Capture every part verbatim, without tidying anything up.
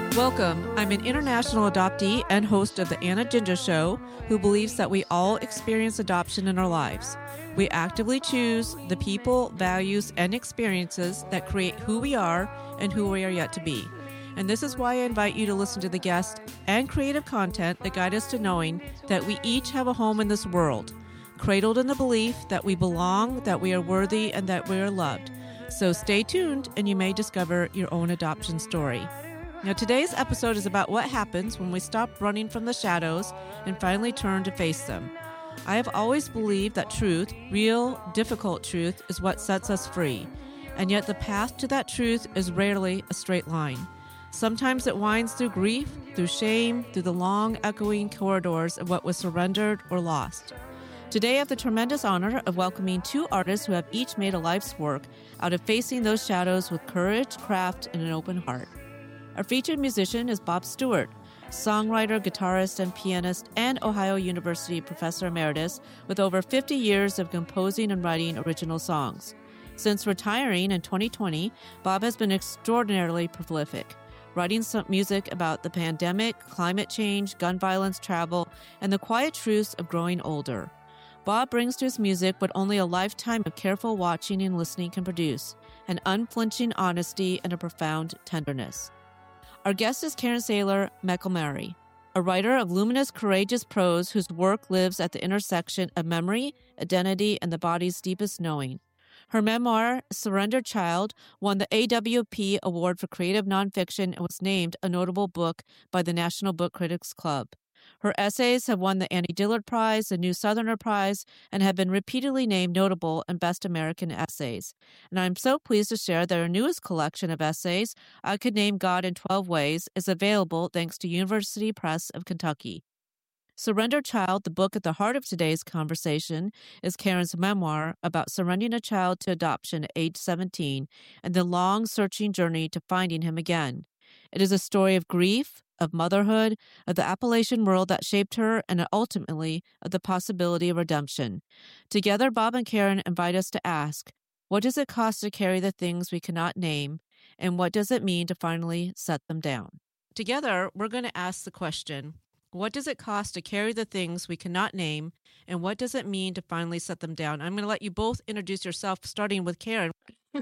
Welcome. I'm an international adoptee and host of the Anna Ginger Show, who believes that we all experience adoption in our lives. We actively choose the people, values, and experiences that create who we are and who we are yet to be. And this is why I invite you to listen to the guest and creative content that guide us to knowing that we each have a home in this world, cradled in the belief that we belong, that we are worthy, and that we are loved. So stay tuned and you may discover your own adoption story. Now, today's episode is about what happens when we stop running from the shadows and finally turn to face them. I have always believed that truth, real, difficult truth, is what sets us free. And yet the path to that truth is rarely a straight line. Sometimes it winds through grief, through shame, through the long, echoing corridors of what was surrendered or lost. Today, I have the tremendous honor of welcoming two artists who have each made a life's work out of facing those shadows with courage, craft, and an open heart. Our featured musician is Bob Stewart, songwriter, guitarist, and pianist, and Ohio University professor emeritus with over fifty years of composing and writing original songs. Since retiring in twenty twenty, Bob has been extraordinarily prolific, writing some music about the pandemic, climate change, gun violence, travel, and the quiet truths of growing older. Bob brings to his music what only a lifetime of careful watching and listening can produce, an unflinching honesty and a profound tenderness. Our guest is Karen Saylor McElmurray, a writer of luminous, courageous prose whose work lives at the intersection of memory, identity, and the body's deepest knowing. Her memoir, Surrendered Child, won the A W P Award for Creative Nonfiction and was named a notable book by the National Book Critics Club. Her essays have won the Annie Dillard Prize, the New Southerner Prize, and have been repeatedly named notable and Best American Essays. And I'm so pleased to share that her newest collection of essays, I Could Name God in twelve Ways, is available thanks to University Press of Kentucky. Surrendered Child, the book at the heart of today's conversation, is Karen's memoir about surrendering a child to adoption at age seventeen and the long, searching journey to finding him again. It is a story of grief, of motherhood, of the Appalachian world that shaped her, and ultimately of the possibility of redemption. Together, Bob and Karen invite us to ask, what does it cost to carry the things we cannot name, and what does it mean to finally set them down? Together, we're going to ask the question, what does it cost to carry the things we cannot name, and what does it mean to finally set them down? I'm going to let you both introduce yourself, starting with Karen.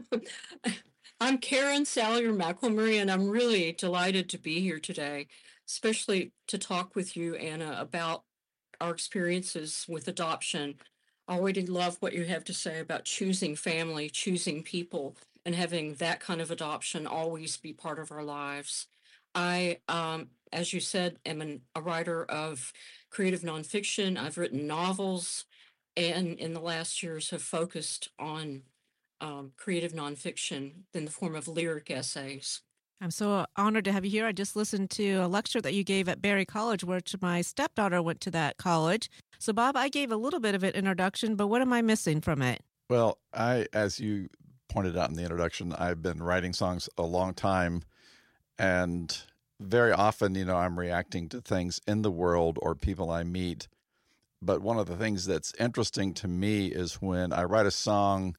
I'm Karen Saylor McElmurray, and I'm really delighted to be here today, especially to talk with you, Anna, about our experiences with adoption. I already love what you have to say about choosing family, choosing people, and having that kind of adoption always be part of our lives. I, um, as you said, am an, a writer of creative nonfiction. I've written novels, and in the last years have focused on Um, creative nonfiction in the form of lyric essays. I'm so honored to have you here. I just listened to a lecture that you gave at Berry College, which my stepdaughter went to that college. So, Bob, I gave a little bit of an introduction, but what am I missing from it? Well, I, as you pointed out in the introduction, I've been writing songs a long time, and very often, you know, I'm reacting to things in the world or people I meet. But one of the things that's interesting to me is when I write a song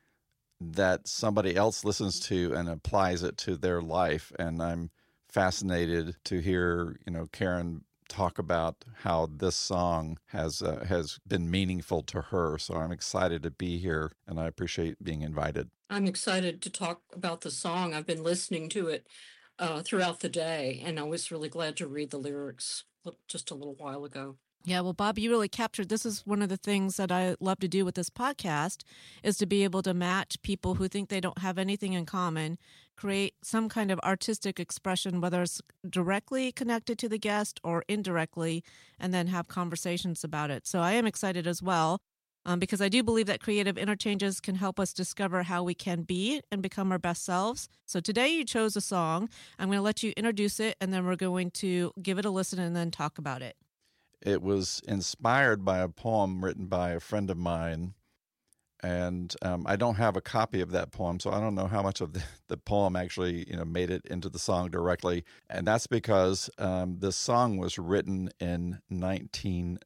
that somebody else listens to and applies it to their life. And I'm fascinated to hear, you know, Karen talk about how this song has uh, has been meaningful to her. So I'm excited to be here, and I appreciate being invited. I'm excited to talk about the song. I've been listening to it uh, throughout the day, and I was really glad to read the lyrics just a little while ago. Yeah, well, Bob, you really captured, this is one of the things that I love to do with this podcast, is to be able to match people who think they don't have anything in common, create some kind of artistic expression, whether it's directly connected to the guest or indirectly, and then have conversations about it. So I am excited as well, um, because I do believe that creative interchanges can help us discover how we can be and become our best selves. So today you chose a song. I'm going to let you introduce it, and then we're going to give it a listen and then talk about it. It was inspired by a poem written by a friend of mine, and um, I don't have a copy of that poem, so I don't know how much of the, the poem actually, you know, made it into the song directly. And that's because um, this song was written in nineteen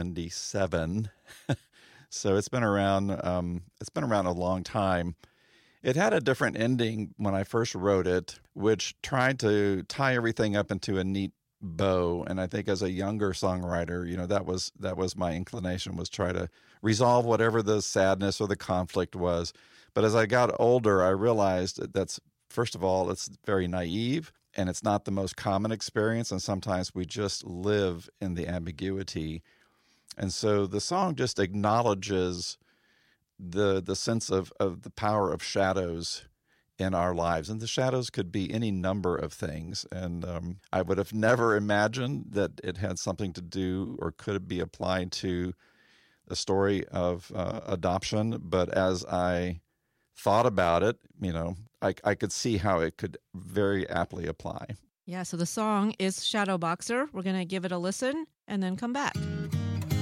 seventy-seven, so it's been around. Um, it's been around a long time. It had a different ending when I first wrote it, which tried to tie everything up into a neat bow. And I think as a younger songwriter, you know, that was that was my inclination, was try to resolve whatever the sadness or the conflict was. But as I got older, I realized that that's, first of all, it's very naive and it's not the most common experience. And sometimes we just live in the ambiguity. And so the song just acknowledges the the sense of, of the power of shadows in our lives. And the shadows could be any number of things. And um, I would have never imagined that it had something to do or could be applied to the story of uh, adoption. But as I thought about it, you know, I, I could see how it could very aptly apply. Yeah, so the song is Shadow Boxer. We're going to give it a listen and then come back.